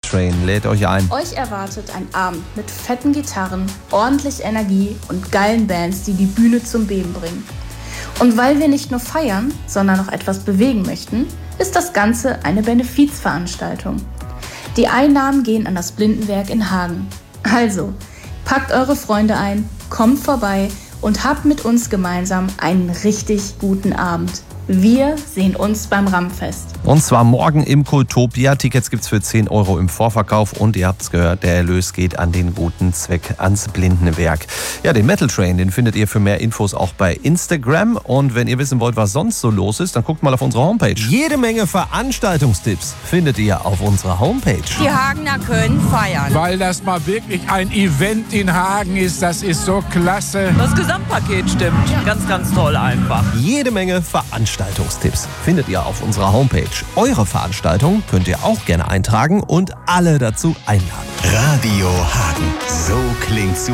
Train lädt euch ein. Euch erwartet ein Abend mit fetten Gitarren, ordentlich Energie und geilen Bands, die die Bühne zum Beben bringen. Und weil wir nicht nur feiern, sondern auch etwas bewegen möchten, ist das Ganze eine Benefizveranstaltung. Die Einnahmen gehen an das Blindenwerk in Hagen. Also, packt eure Freunde ein, kommt vorbei und habt mit uns gemeinsam einen richtig guten Abend. Wir sehen uns beim Rammfest. Und zwar morgen im Kultopia. Tickets gibt's für 10 € im Vorverkauf. Und ihr habt's gehört, der Erlös geht an den guten Zweck, ans Blindenwerk. Ja, den Metal Train, den findet ihr für mehr Infos auch bei Instagram. Und wenn ihr wissen wollt, was sonst so los ist, dann guckt mal auf unsere Homepage. Jede Menge Veranstaltungstipps findet ihr auf unserer Homepage. Die Hagener können feiern. Weil das mal wirklich ein Event in Hagen ist, das ist so klasse. Das Gesamtpaket stimmt. Ganz, ganz toll einfach. Jede Menge Veranstaltungstipps findet ihr auf unserer Homepage. Eure Veranstaltung könnt ihr auch gerne eintragen und alle dazu einladen. Radio Hagen. So klingt's.